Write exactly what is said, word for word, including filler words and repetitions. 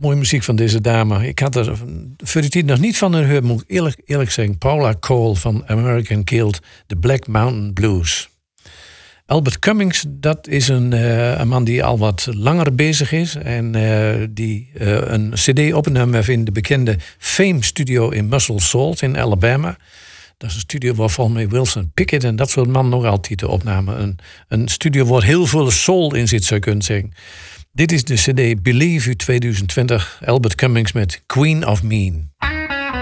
Mooie muziek van deze dame. Ik had er voor die tijd nog niet van haar gehoord, moet ik eerlijk, eerlijk zeggen. Paula Cole van American Guild, The Black Mountain Blues. Albert Cummings, dat is een, uh, een man die al wat langer bezig is. En uh, die uh, een cd opgenomen heeft in de bekende Fame Studio in Muscle Salt in Alabama. Dat is een studio waar volgens mij Wilson Pickett en dat soort man nog altijd de opnamen. Een, een studio waar heel veel soul in zit, zou je kunnen zeggen. Dit is de cd Believe uit tweeduizend twintig. Albert Cummings met Queen of Mean.